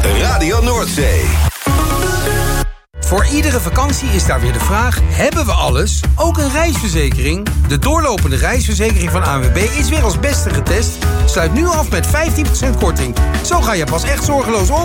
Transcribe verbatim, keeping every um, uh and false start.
Radio Noordzee. Voor iedere vakantie is daar weer de vraag, hebben we alles? Ook een reisverzekering? De doorlopende reisverzekering van A N W B is weer als beste getest. Sluit nu af met vijftien procent korting. Zo ga je pas echt zorgeloos op.